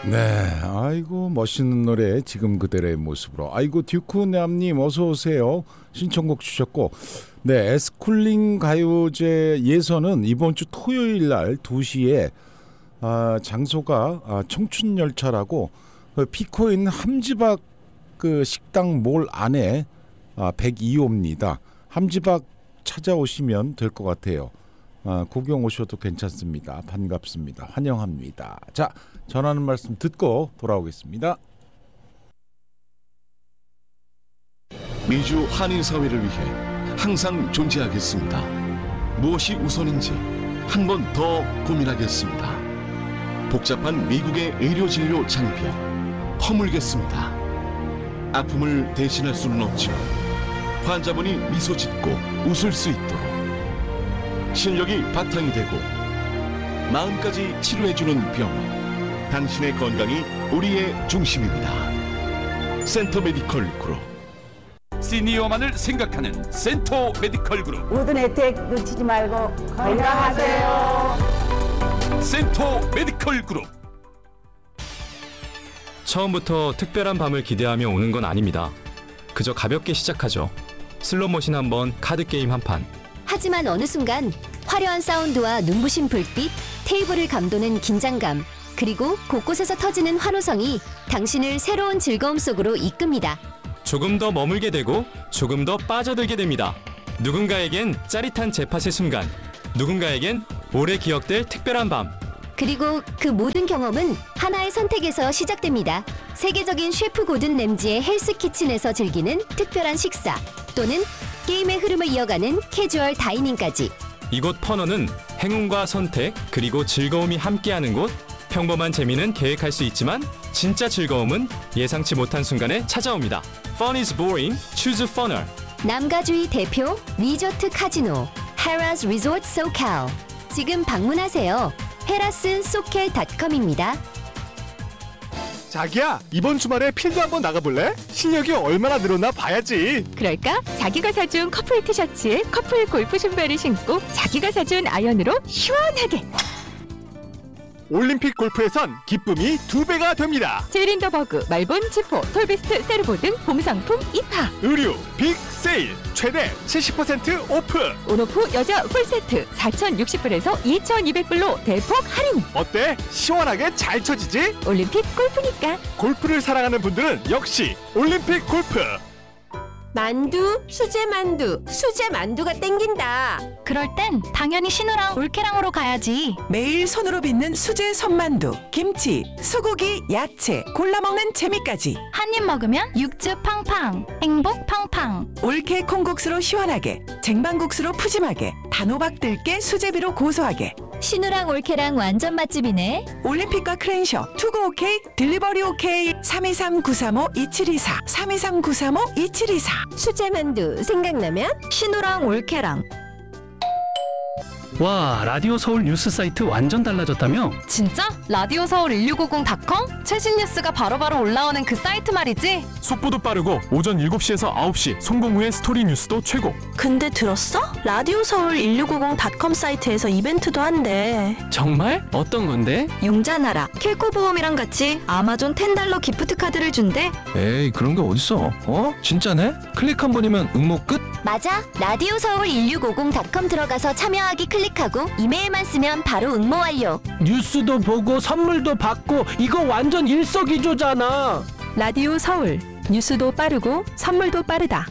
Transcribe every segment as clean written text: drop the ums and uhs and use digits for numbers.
네, 아이고 멋있는 노래 지금 그대로의 모습으로. 아이고 듀쿠남님 어서 오세요. 신청곡 주셨고, 네, 에스쿨링 가요제 예선은 이번 주 토요일 날 2시에 장소가 청춘열차라고 피코인 함지박 그 식당 몰 안에 102호입니다. 함지박 찾아오시면 될 것 같아요. 구경 오셔도 괜찮습니다. 반갑습니다. 환영합니다. 자, 전하는 말씀 듣고 돌아오겠습니다. 미주 한인사회를 위해 항상 존재하겠습니다. 무엇이 우선인지 한 번 더 고민하겠습니다. 복잡한 미국의 의료진료 장벽 허물겠습니다. 아픔을 대신할 수는 없지만 환자분이 미소 짓고 웃을 수 있도록 실력이 바탕이 되고 마음까지 치료해주는 병원, 당신의 건강이 우리의 중심입니다. 센터 메디컬 그룹. 시니어만을 생각하는 센터 메디컬 그룹. 모든 혜택 놓치지 말고 건강하세요. 센터 메디컬 그룹. 처음부터 특별한 밤을 기대하며 오는 건 아닙니다. 그저 가볍게 시작하죠. 슬롯머신 한 번, 카드게임 한 판. 하지만 어느 순간 화려한 사운드와 눈부신 불빛, 테이블을 감도는 긴장감, 그리고 곳곳에서 터지는 환호성이 당신을 새로운 즐거움 속으로 이끕니다. 조금 더 머물게 되고 조금 더 빠져들게 됩니다. 누군가에겐 짜릿한 재팟의 순간, 누군가에겐 오래 기억될 특별한 밤. 그리고 그 모든 경험은 하나의 선택에서 시작됩니다. 세계적인 셰프 고든 램지의 헬스 키친에서 즐기는 특별한 식사, 또는 게임의 흐름을 이어가는 캐주얼 다이닝까지. 이곳 퍼너는 행운과 선택, 그리고 즐거움이 함께하는 곳. 평범한 재미는 계획할 수 있지만 진짜 즐거움은 예상치 못한 순간에 찾아옵니다. Fun is boring, choose funner. 남가주의 대표 리조트 카지노 헤라스 리조트 소칼. 지금 방문하세요. 헤라스소켈.com입니다. 자기야, 이번 주말에 필드 한번 나가볼래? 실력이 얼마나 늘었나 봐야지. 그럴까? 자기가 사준 커플 티셔츠에 커플 골프 신발을 신고 자기가 사준 아이언으로 시원하게. 올림픽 골프에선 기쁨이 2배가 됩니다. 제린더버그, 말본, 지포, 톨비스트, 세르보 등 봄상품 입하. 의류 빅 세일 최대 70% 오프. 온오프 여자 풀세트 4,060불에서 2,200불로 대폭 할인. 어때? 시원하게 잘 쳐지지? 올림픽 골프니까. 골프를 사랑하는 분들은 역시 올림픽 골프. 만두, 수제 만두가 땡긴다. 그럴 땐 당연히 신우랑 올케랑으로 가야지. 매일 손으로 빚는 수제 손만두, 김치, 소고기, 야채, 골라 먹는 재미까지. 한 입 먹으면 육즙 팡팡, 행복 팡팡. 올케 콩국수로 시원하게, 쟁반국수로 푸짐하게, 단호박 들깨 수제비로 고소하게. 신우랑 올케랑 완전 맛집이네. 올림픽과 크랜셔, 투고 오케이, 딜리버리 오케이. 323-935-2724 323-935-2724. 수제만두 생각나면 신우랑 올케랑. 와, 라디오 서울 뉴스 사이트 완전 달라졌다며? 진짜? 라디오 서울 1650.com? 최신 뉴스가 바로바로 올라오는 그 사이트 말이지? 속보도 빠르고 오전 7시에서 9시 송봉우의 스토리 뉴스도 최고. 근데 들었어? 라디오 서울 1650.com 사이트에서 이벤트도 한대. 정말? 어떤 건데? 용자나라, 킬코보험이랑 같이 아마존 $10 기프트 카드를 준대. 에이, 그런 게 어딨어? 진짜네? 클릭 한 번이면 응모 끝? 맞아. 라디오 서울 1650.com 들어가서 참여하기 클릭하고 이메일만 쓰면 바로 응모 완료. 뉴스도 보고 선물도 받고 이거 완전 일석이조잖아. 라디오 서울. 뉴스도 빠르고 선물도 빠르다.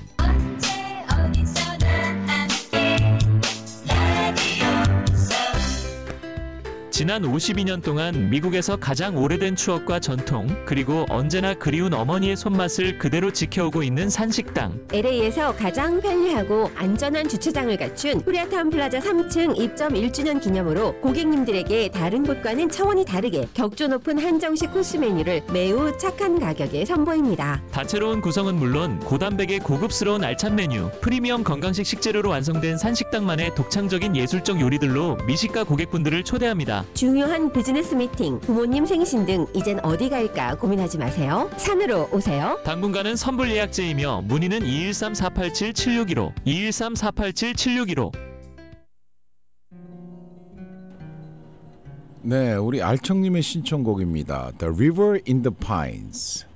지난 52년 동안 미국에서 가장 오래된 추억과 전통, 그리고 언제나 그리운 어머니의 손맛을 그대로 지켜오고 있는 산식당. LA에서 가장 편리하고 안전한 주차장을 갖춘 코리아타운 플라자 3층 입점 1주년 기념으로 고객님들에게 다른 곳과는 차원이 다르게 격조 높은 한정식 코스 메뉴를 매우 착한 가격에 선보입니다. 다채로운 구성은 물론 고단백의 고급스러운 알찬 메뉴, 프리미엄 건강식 식재료로 완성된 산식당만의 독창적인 예술적 요리들로 미식가 고객분들을 초대합니다. 중요한 비즈니스 미팅, 부모님 생신 등 이젠 어디 갈까 고민하지 마세요. 산으로 오세요. 당분간은 선불 예약제이며 문의는 213-487-7615, 213-487-7615. 네, 우리 알청님의 신청곡입니다. The River in the Pines.